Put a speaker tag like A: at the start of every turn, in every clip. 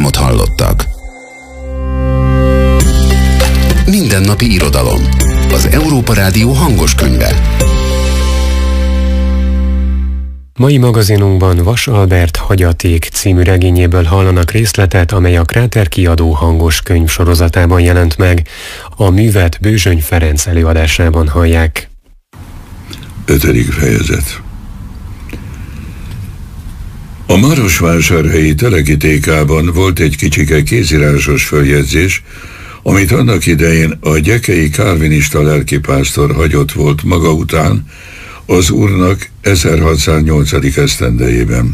A: számot hallottak. Mindennapi irodalom. Az Európa Rádió hangos könyve.
B: Mai magazinunkban Vas Albert Hagyaték című regényéből hallanak részletet, amely a Kráter kiadó hangos könyv sorozatában jelent meg. A művet Bőzsöny Ferenc előadásában hallják.
C: 5. fejezet. A Marosvásárhelyi Telekitékában volt egy kicsike kézírásos följegyzés, amit annak idején a gyekei kálvinista lelkipásztor hagyott volt maga után az úrnak 1608. esztendejében.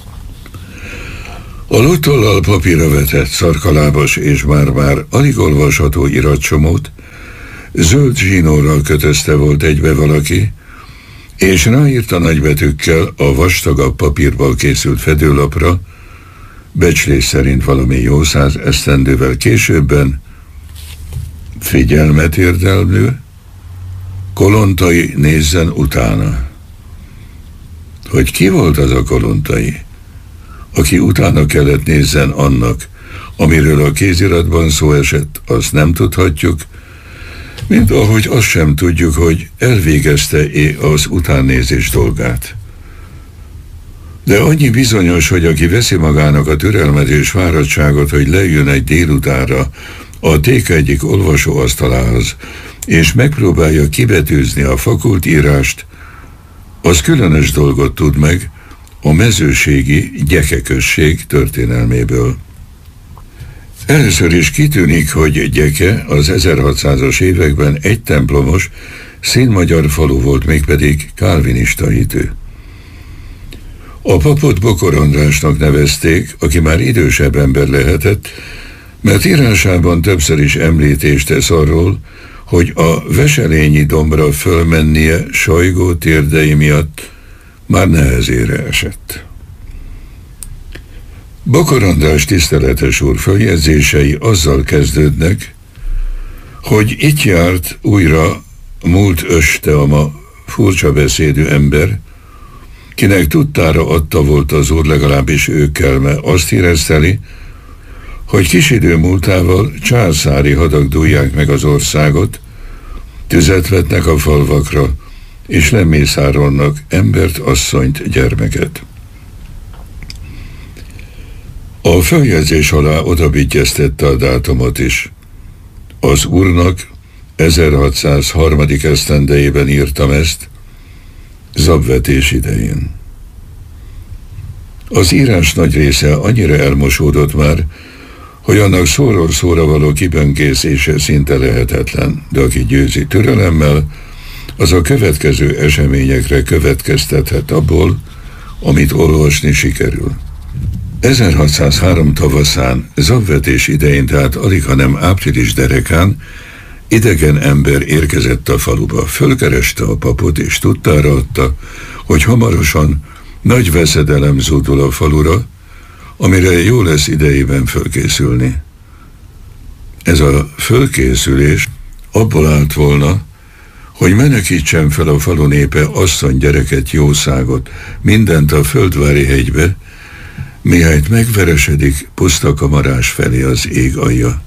C: A lottollal papírra vetett szarkalábas és már alig olvasható iratcsomót zöld zsinórral kötözte volt egybe valaki, és ráírta nagybetűkkel a vastagabb papírból készült fedőlapra, becslés szerint valami jó 100 esztendővel későbben: figyelmet érdemlő, Kolontai nézzen utána. Hogy ki volt az a Kolontai, aki utána kellett nézzen annak, amiről a kéziratban szó esett, azt nem tudhatjuk, mint ahogy azt sem tudjuk, hogy elvégezte-e az utánnézés dolgát. De annyi bizonyos, hogy aki veszi magának a türelmet és fáradtságot, hogy lejön egy délutánra a téka egyik olvasóasztalához, és megpróbálja kibetűzni a fakult írást, az különös dolgot tud meg a mezőségi Gyeke-község történelméből. Először is kitűnik, hogy Gyeke az 1600-as években egy templomos, színmagyar falu volt, mégpedig kálvinista hitű. A papot Bokor Andrásnak nevezték, aki már idősebb ember lehetett, mert írásában többször is említést tesz arról, hogy a Veselényi dombra fölmennie sajgó térdei miatt már nehezére esett. Bokor András tiszteletes úr följegyzései azzal kezdődnek, hogy itt járt újra múlt öste a ma furcsa beszédű ember, kinek tudtára adta volt az úr, legalábbis ő kelme, azt érezteli, hogy kis idő múltával császári hadak dúlják meg az országot, tüzet vetnek a falvakra, és lemészárolnak embert, asszonyt, gyermeket. A följegyzés alá odabigyeztette a dátumot is. Az úrnak 1603. esztendejében írtam ezt, zabvetés idején. Az írás nagy része annyira elmosódott már, hogy annak szóról szóra való kiböngészése szinte lehetetlen, de aki győzi türelemmel, az a következő eseményekre következtethet abból, amit olvasni sikerül. 1603 tavaszán, zabvetés idején, tehát alighanem április derekán, idegen ember érkezett a faluba, fölkereste a papot és tudtára adta, hogy hamarosan nagy veszedelem zúdul a falura, amire jó lesz idejében fölkészülni. Ez a fölkészülés abból állt volna, hogy menekítsen fel a falu népe asszony, gyereket, jószágot, mindent a Földvári hegybe, mihelyt megveresedik puszta kamarás felé az ég alja.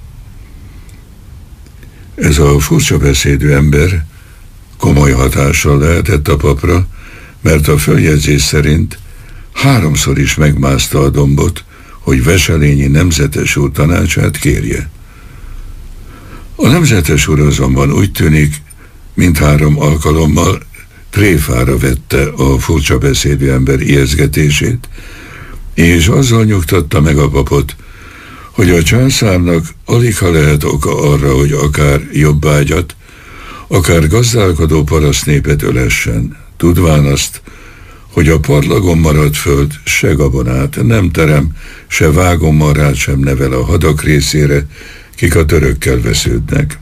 C: Ez a furcsa beszédű ember komoly hatással lehetett a papra, mert a följegyzés szerint 3-szor is megmászta a dombot, hogy Veselényi nemzetes úr tanácsát kérje. A nemzetes úr azonban úgy tűnik, mint 3 alkalommal tréfára vette a furcsa beszédű ember ijesztgetését, és azzal nyugtatta meg a papot, hogy a császárnak aligha lehet oka arra, hogy akár jobbágyat, akár gazdálkodó parasznépet ölessen, tudván azt, hogy a parlagon maradt föld se gabonát nem terem, se vágommarrát sem nevel a hadak részére, kik a törökkel vesződnek.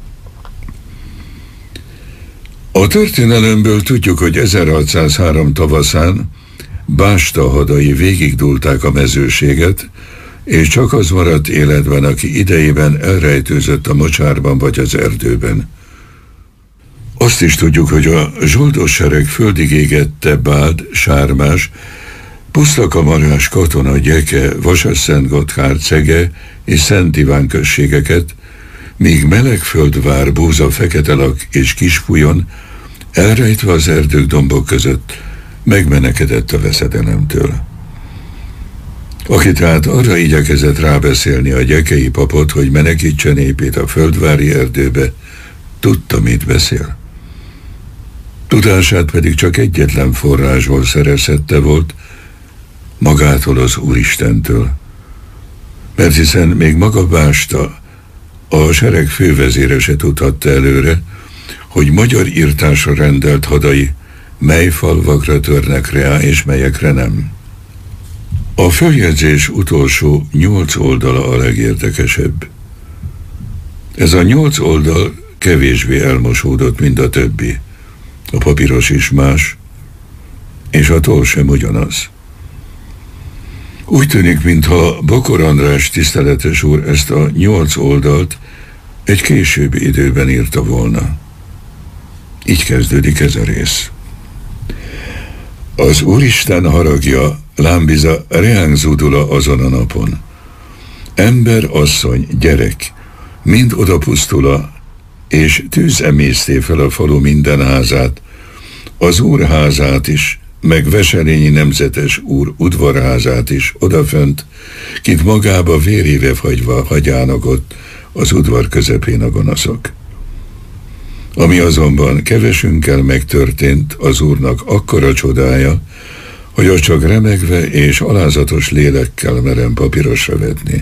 C: A történelemből tudjuk, hogy 1603 tavaszán Básta hadai végigdúlták a mezőséget, és csak az maradt életben, aki idejében elrejtőzött a mocsárban vagy az erdőben. Azt is tudjuk, hogy a zsoldos sereg földig égette Bád, Sármás, Pusztakamarás, Katona, Gyeke, Vasas-Szent Gotthárd, Cege és Szent Iván községeket, míg Melegföldvár, Búza, Feketelak és Kisfújon, elrejtve az erdők, dombok között, megmenekedett a veszedelemtől. Aki tehát arra igyekezett rábeszélni a gyekei papot, hogy menekítse népét a földvári erdőbe, tudta, mit beszél. Tudását pedig csak egyetlen forrásból szerezhette volt, magától, az Úristentől. Mert hiszen még maga Básta, a sereg fővezére se tudhatta előre, hogy magyar írtásra rendelt hadai mely falvakra törnek rá, és melyekre nem. A följegyzés utolsó 8 oldala a legérdekesebb. Ez a 8 oldal kevésbé elmosódott, mint a többi. A papíros is más, és a toll sem ugyanaz. Úgy tűnik, mintha Bokor András tiszteletes úr ezt a 8 oldalt egy későbbi időben írta volna. Így kezdődik ez a rész. Az Úristen haragja lámbiza reánk zúdula azon a napon. Ember, asszony, gyerek, mind odapusztula, és tűz emészté fel a falu minden házát, az úr házát is, meg Veselényi nemzetes úr udvarházát is odafönt, kint magába véréve fagyva hagyának ott az udvar közepén a gonoszok. Ami azonban kevesünkkel megtörtént, az úrnak akkora csodája, hogy azt csak remegve és alázatos lélekkel merem papírosra vetni.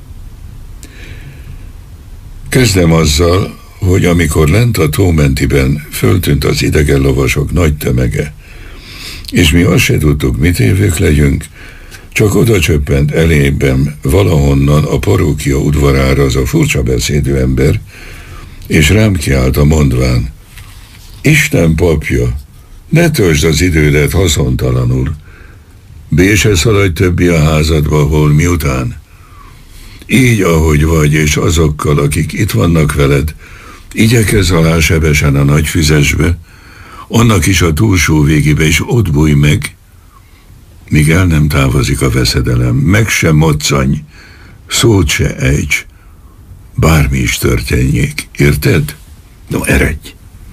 C: Kezdem azzal, hogy amikor lent a tómentiben föltűnt az idegen lovasok nagy tömege, és mi azt se tudtuk, mit évők legyünk, csak oda csöppent elében valahonnan a parókia udvarára az a furcsa beszédű ember, és rám kiállt mondván: Isten papja, ne töltsd az idődet haszontalanul. Bé se szaladj többi a házadba, hol miután. Így, ahogy vagy, és azokkal, akik itt vannak veled, igyekezz alá sebesen a nagy füzesbe, annak is a túlsó végébe, és ott bújj meg, míg el nem távozik a veszedelem, meg sem moccanj, szót se ejts, bármi is történjék, érted? No, eredj!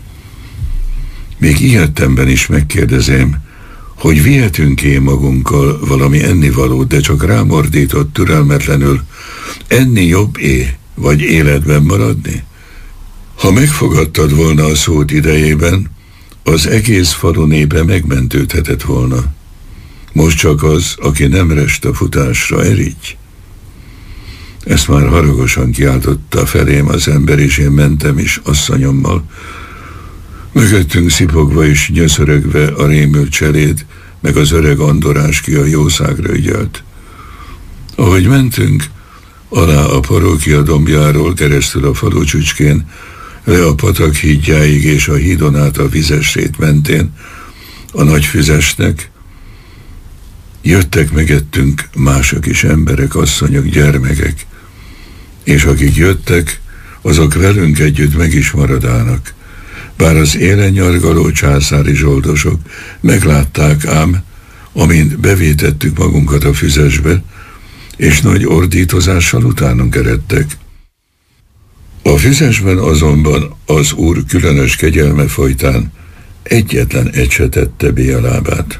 C: Még ilyetemben is megkérdezem, hogy vihetünk-e magunkkal valami ennivalót, de csak rámordított türelmetlenül, enni jobb-é, vagy életben maradni? Ha megfogadtad volna a szót idejében, az egész falu népe megmentődhetett volna. Most csak az, aki nem rest a futásra, erigy. Ezt már haragosan kiáltotta felém az ember, és én mentem is asszonyommal. Mögöttünk szipogva és nyöszörögve a rémült cseléd, meg az öreg Andorás, ki a jószágra ügyelt. Ahogy mentünk, alá a parókia dombjáról, keresztül a falu csücskén, le a patak hídjáig és a hídon át a vizesrét mentén, a nagy füzesnek, jöttek megettünk mások is, emberek, asszonyok, gyermekek, és akik jöttek, azok velünk együtt meg is maradának. Bár az élen nyargaló császári zsoldosok meglátták ám, amint bevétettük magunkat a füzesbe, és nagy ordítozással utánunk eredtek. A füzesben azonban az úr különös kegyelme folytán egyetlen egy se tette bé a lábát.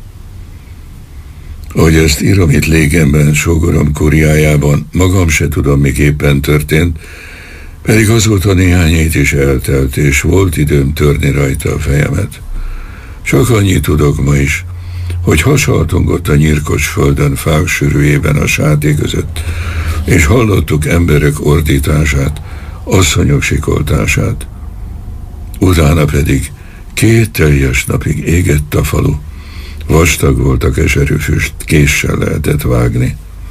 C: Ahogy ezt írom itt légemben, sógorom kuriájában, magam se tudom, miképpen történt, pedig azóta néhány hét is eltelt, és volt időm törni rajta a fejemet. Csak annyit tudok ma is, hogy hasaltunk ott a nyírkos földön, fák sűrűjében a sáté között, és hallottuk emberek ordítását, asszonyok sikoltását. Utána pedig 2 teljes napig égett a falu. Vastag volt a keserű füst, késsel lehetett vágni.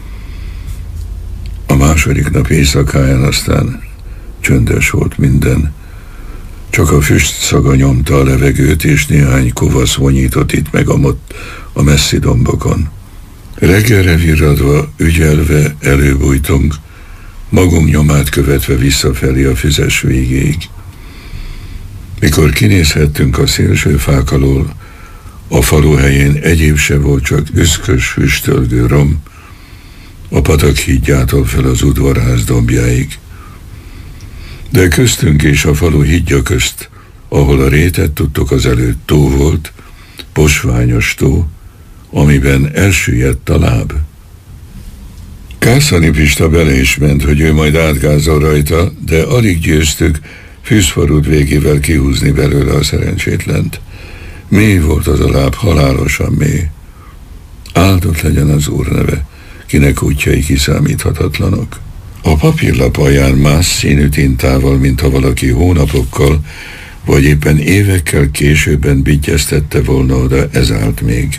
C: A második nap éjszakáján aztán csöndes volt minden. Csak a füst szaga nyomta a levegőt, és néhány kovasz vonyított itt meg amott a messzi dombokon. Reggelre virradva, ügyelve előbújtunk, magunk nyomát követve visszafelé a füzes végéig. Mikor kinézhettünk a szélső fák alól, A falu helyén egyéb se volt, csak üszkös, füstölgő rom, a patak hídjától fel az udvarház dombjáig. De köztünk és a falu hídja közt, ahol a rétet tudtuk az előtt tó volt, posványos tó, amiben elsüllyedt a láb. Kászani Pista bele is ment, hogy ő majd átgázol rajta, de alig győztük fűzfarút végével kihúzni belőle a szerencsétlent. Mély volt az a láb, halálosan mély. Áldott legyen az Úr neve, kinek útjai kiszámíthatatlanok. A papírlap alján más színű tintával, mintha valaki hónapokkal, vagy éppen évekkel későbben bittyeztette volna oda, ez állt még.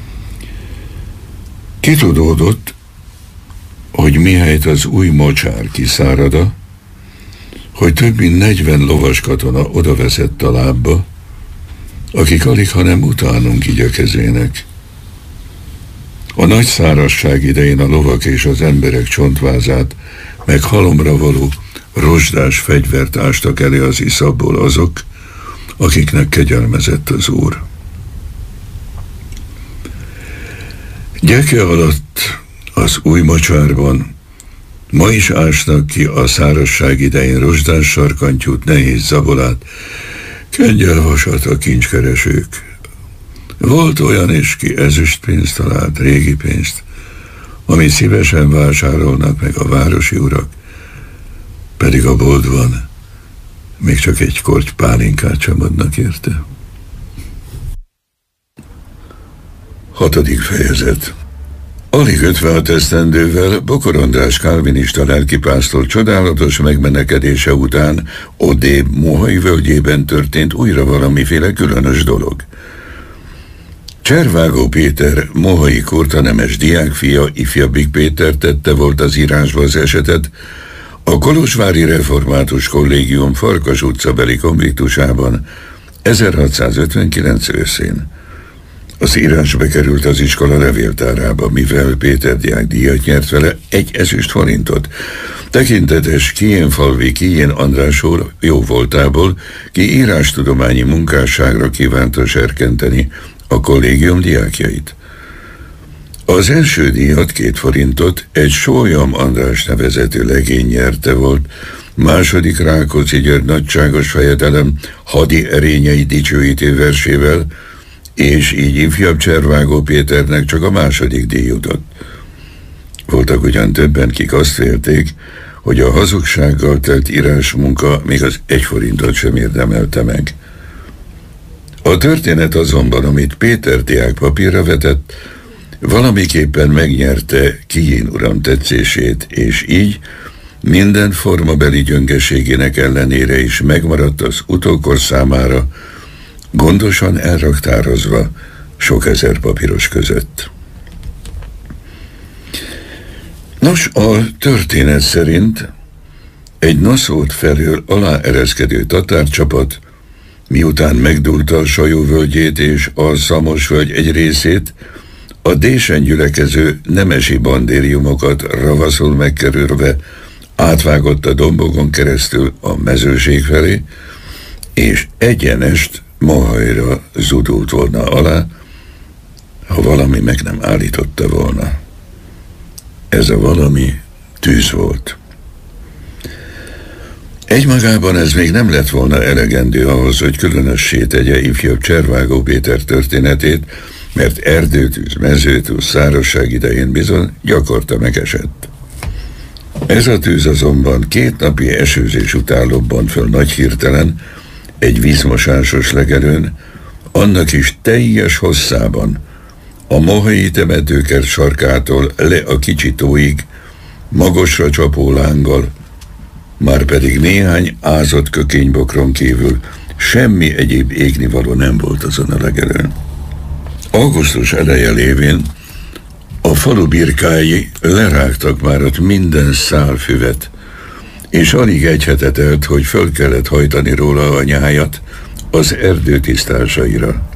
C: Kitudódott, hogy mihelyt az új mocsár kiszárada, hogy több mint 40 lovas katona odaveszett a lábba, akik alig, hanem utánunk igyekezének. A nagy szárazság idején a lovak és az emberek csontvázát, meg halomra való rozsdás fegyvert ástak elé az iszapból azok, akiknek kegyelmezett az Úr. Gyeke alatt az új mocsárban ma is ásnak ki a szárazság idején rozsdás sarkantyút, nehéz zabolát, kengyelvasat a kincskeresők. Volt olyan is, ki ezüstpénzt talált, régi pénzt, amit szívesen vásárolnak meg a városi urak, pedig a boltban még csak egy korty pálinkát sem adnak érte. 6. fejezet. Alig 56 esztendővel Bokor András kálvinista lelkipásztor csodálatos megmenekedése után odébb Mohai völgyében történt újra valamiféle különös dolog. Cservágó Péter, mohai kurtanemes diákfia, ifjabbik Péter tette volt az írásba az esetet a kolozsvári református kollégium Farkas utcabeli konviktusában 1659 őszén. Az írás bekerült az iskola levéltárába, mivel Péter diák díjat nyert vele 1 ezüst forintot. Tekintetes Kijén-falvi Kijén András úr jó voltából, ki írástudományi munkásságra kívánta serkenteni a kollégium diákjait. Az első díjat, 2 forintot egy Sólyom András nevezetű legény nyerte volt, második Rákóczi György nagyságos fejedelem hadi erényei dicsőítő versével, és így ifjabb Cservágó Péternek csak a második díj jutott. Voltak ugyan többen, kik azt vélték, hogy a hazugsággal telt írásmunka még az 1 forintot sem érdemelte meg. A történet azonban, amit Péter diák papírra vetett, valamiképpen megnyerte Kijén uram tetszését, és így minden formabeli gyöngeségének ellenére is megmaradt az utókor számára, gondosan elraktározva sok ezer papíros között. Nos, a történet szerint egy Naszód felől aláereszkedő tatárcsapat, miután megdúlta a Sajó völgyét és a Szamosvölgy egy részét, a désen gyülekező nemesi bandériumokat ravaszul megkerülve átvágott a dombokon keresztül a mezőség felé, és egyenest Mohajra zudult volna alá, ha valami meg nem állította volna. Ez a valami tűz volt. Egymagában ez még nem lett volna elegendő ahhoz, hogy különössé tegye ifjabb Cservágó Péter történetét, mert erdőtűz, mezőtűz, szárazság idején bizony gyakorta megesett. Ez a tűz azonban 2 napi esőzés után lobbant föl nagy hirtelen, egy vízmosásos legelőn, annak is teljes hosszában, a mohai temetőkert sarkától le a kicsi tóig, magasra csapó lánggal, már pedig néhány ázott kökénybokron kívül semmi egyéb égnivaló nem volt azon a legelőn. Augusztus eleje lévén a falu birkái lerágtak már ott minden szál füvet, és alig egy hete telt, hogy föl kellett hajtani róla a nyájat az erdő tisztásaira.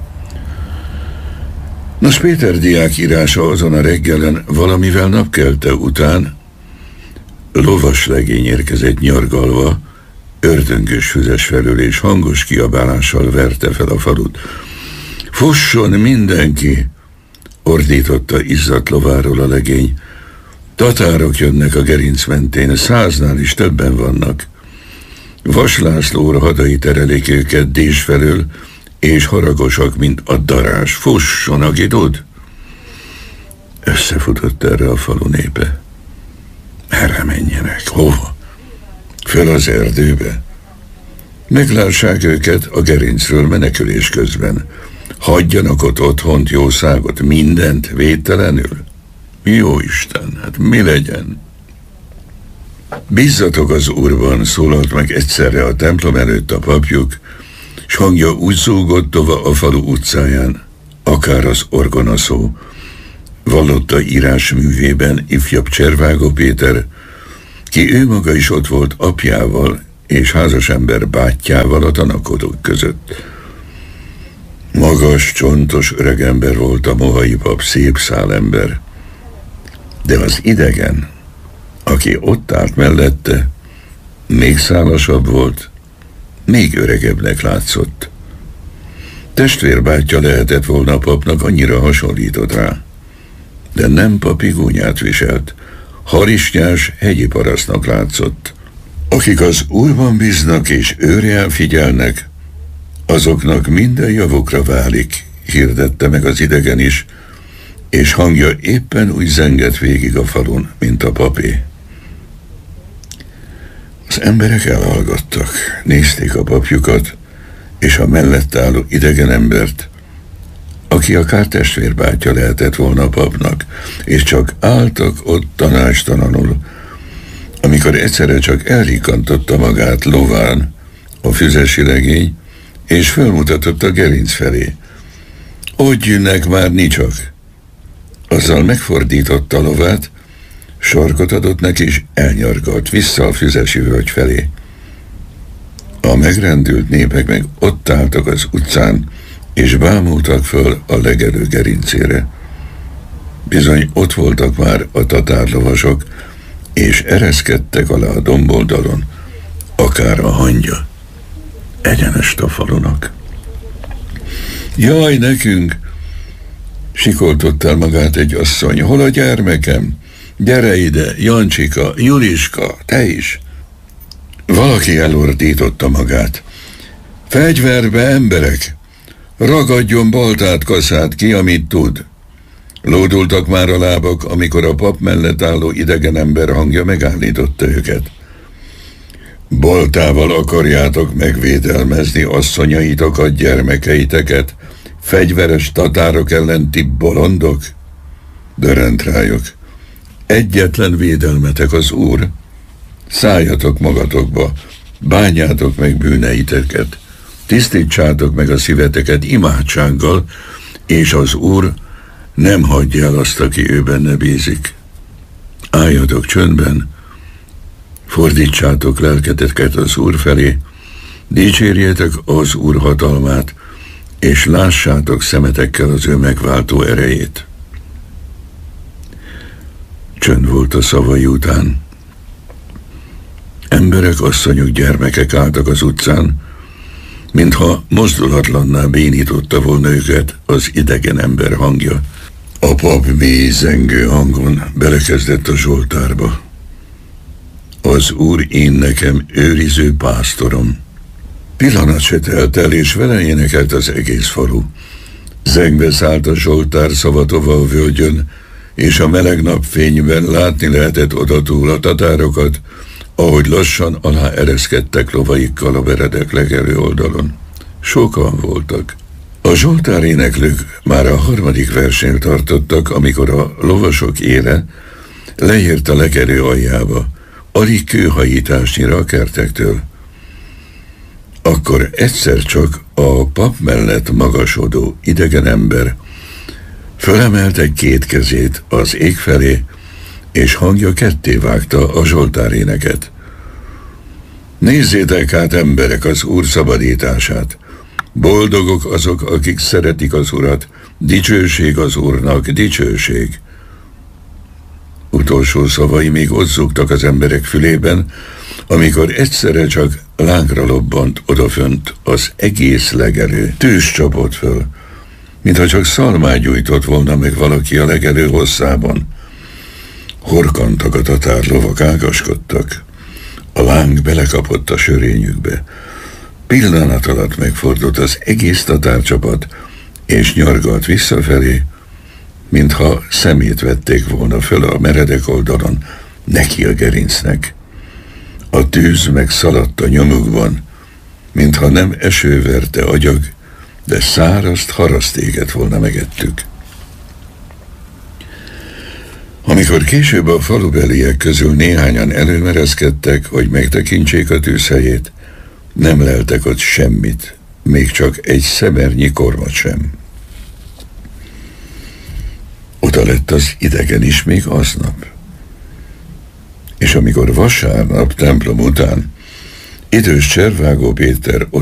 C: Nos, Péter diák írása azon a reggelen valamivel napkelte után lovas legény érkezett nyargalva, ördöngös füzes felől és hangos kiabálással verte fel a falut. Fusson mindenki, ordította izzadt lováról a legény. Tatárok jönnek a gerinc mentén, 100-nál is többen vannak. Vas László hadai terelik őket Dézs felől, és haragosak, mint a darás. Fusson, aki tud! Összefutott erre a falu népe. Merre menjenek? Hova? Föl az erdőbe. Meglássák őket a gerincről menekülés közben. Hagyjanak ott otthont, jószágot, mindent védtelenül. Jó Isten, hát mi legyen? Bízzatok az Úrban, szólalt meg egyszerre a templom előtt a papjuk, s hangja úgy zúgott tova a falu utcáján, akár az orgonaszó, vallotta írásművében ifjabb Cservágó Péter, ki ő maga is ott volt apjával és házasember bátyjával a tanakodók között. Magas, csontos öregember volt a mohai pap, szép szálember, de az idegen, aki ott állt mellette, még szálasabb volt, még öregebbnek látszott. Testvérbátyja lehetett volna a papnak, annyira hasonlított rá, de nem papi gúnyát viselt, harisnyás hegyi parasztnak látszott. Akik az Úrban bíznak és őre elfigyelnek, azoknak minden javukra válik, hirdette meg az idegen is, és hangja éppen úgy zengett végig a falun, mint a papé. Az emberek elhallgattak, nézték a papjukat, és a mellett álló idegen embert, aki akár testvérbátyja lehetett volna a papnak, és csak álltak ott tanácstalanul, amikor egyszerre csak elrikantotta magát lován a füzesi legény, és felmutatott a gerinc felé. Ott jönnek már nicsak. Azzal megfordította a lovát, sarkot adott neki, és elnyargalt vissza a füzesi völgy felé. A megrendült népek meg ott álltak az utcán, és bámultak föl a legelő gerincére. Bizony ott voltak már a tatárlovasok, és ereszkedtek alá a domboldalon, akár a hangya, egyenest a falunak. Jaj, nekünk! Sikoltott el magát egy asszony. Hol a gyermekem? Gyere ide, Jancsika, Juliska, te is! Valaki elordította magát. Fegyverbe, emberek! Ragadjon baltát, kaszát ki, amit tud! Lódultak már a lábak, amikor a pap mellett álló idegen ember hangja megállította őket. Baltával akarjátok megvédelmezni asszonyaitokat, gyermekeiteket, fegyveres tatárok ellen ti bolondok? Dörrent rájuk. Egyetlen védelmetek az Úr. Szálljatok magatokba, bánjátok meg bűneiteket, tisztítsátok meg a szíveteket imádsággal, és az Úr nem hagyja el azt, aki ő benne bízik. Álljatok csöndben, fordítsátok lelketeket az Úr felé, dicsérjétek az Úr hatalmát, és lássátok szemetekkel az ő megváltó erejét. Csönd volt a szavai után. Emberek, asszonyok, gyermekek álltak az utcán, mintha mozdulatlanná bénította volna őket az idegen ember hangja. A pap mély zengő hangon belekezdett a zsoltárba. Az Úr én nekem őriző pásztorom. Pillanat se telt el, és vele énekelt az egész falu. Zengve szállt a zsoltár szavatova a völgyön, és a meleg napfényben látni lehetett odatúl a tatárokat, ahogy lassan alá ereszkedtek lovaikkal a veredek legelő oldalon. Sokan voltak. A zsoltár éneklők már a 3. versnél tartottak, amikor a lovasok éle leért a legelő aljába, alig kőhajításnyira a kertektől. Akkor egyszer csak a pap mellett magasodó idegen ember fölemelte 2 kezét az ég felé, és hangja ketté vágta a zsoltár éneket. Nézzétek át, emberek, az Úr szabadítását! Boldogok azok, akik szeretik az Urat, dicsőség az Úrnak, dicsőség! Utolsó szavai még ott zúgtak az emberek fülében, amikor egyszerre csak lángra lobbant odafönt az egész legelő. Tűz csapott föl. mintha csak szalmát gyújtott volna meg valaki a legelő hosszában. Horkantak a tatárlovak, ágaskodtak. A láng belekapott a sörényükbe. Pillanat alatt megfordult az egész tatárcsapat, és nyargalt visszafelé, mintha szemét vették volna föl a meredek oldalon, neki a gerincnek. A tűz megszaladt a nyomukban, mintha nem eső verte agyag, de szárazt harasztéget volna megettük. Amikor később a falubeliek közül néhányan előmereszkedtek, hogy megtekintsék a tűzhelyét, nem leltek ott semmit, még csak egy szemernyi kormat sem. Oda lett az idegen is még aznap. És amikor vasárnap templom után idős Cservágó Péter